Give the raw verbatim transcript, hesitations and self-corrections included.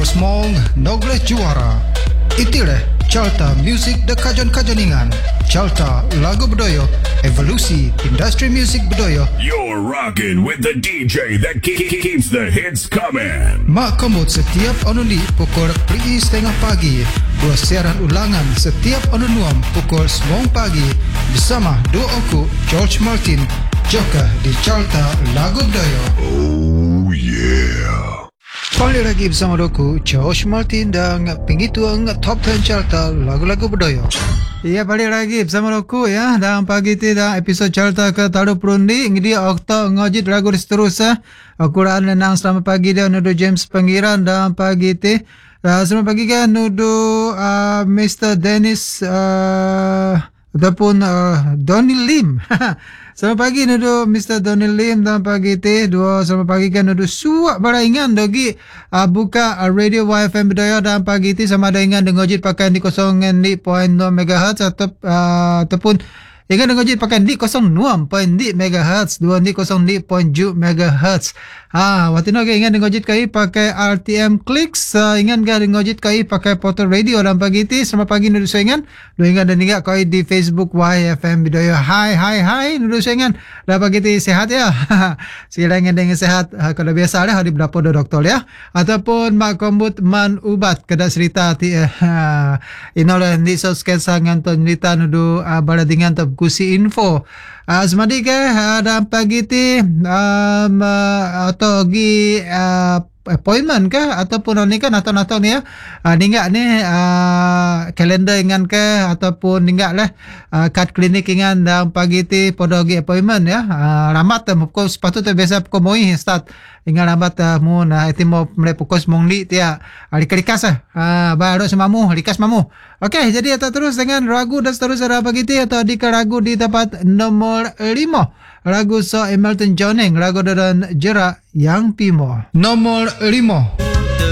Bosmong Nogle Juara. Itilah Carta Music de Kajon-Kajoningan. Carta Lagu Budaya, evolusi industri musik budaya. You're rocking with the D J that ke- ke- keeps the hits coming. Mak komod setiap anundi pukul pri setengah pagi. Dua siaran ulangan setiap anunuam pukul sembilan pagi bersama dua aku George Martin Joka di Carta Lagu Budaya. Oh yeah. Kembali lagi bersama doku George Martin dan pengituan Top ten Carta Lagu-Lagu Budaya. Ya, balik lagi bersama doku ya. Dalam pagi ti dalam episod Carta ke Taruh Perundi. Ini dia okta ngajit lagu seterusnya. Aku rasa nenang selama pagi dia nudu James Pengiran dalam pagi ti. Uh, selama pagi kan nudu uh, Mister Dennis uh, ataupun uh, Donny Lim. Selamat pagi nudu Mister Donny Lim dan pagi teh dua selamat pagi kan nudu suak baraingan dogi uh, buka uh, radio Y F M Bedaya dan pagi teh sama ada ingan dengojit pakai di kosong di point nol megahertz atau uh, ataupun ingan dengojit pakai di kosong nuam point di megahertz dua di kosong di point ju megahertz. Ah, watino ke ingan dengojit kai pakai R T M clicks uh, ingan ga dengojit kai pakai portal radio dan pagi teh selamat pagi nudu soingan do ingan dan ingat kai di Facebook Y F M Bedaya. Hai hai hai nudu soingan dah pagi teh sehat ya. Silangan dengan sehat uh, kalau biasa lah di berapa do doktor ya ataupun mak kombut man ubat kada cerita ti uh, inolah ni so sketsa nganton cerita nudu uh, baladingan top kusi info. Uh, semadi ke uh, dalam pagi ti um, uh, atau gi uh, appointment ke ataupun ni kan atau-atau ni ya uh, ninggak ni uh, kalender ingan ke ataupun ninggak lah uh, kad klinik ingan dalam pagi ti podo gi appointment ya uh, ramat uh, pukul sepatutnya biasa pukul moi start ingan ramat uh, mu na itu mau mulai pukul sembilan li dia likas ah uh, baru semamu likas mamu. Okey, jadi atau terus dengan ragu dan seterusnya dalam pagi ti atau di ragu di tempat nomor lima ragu so Hamilton Joning ragu dan jerak yang pimo Nomor lima.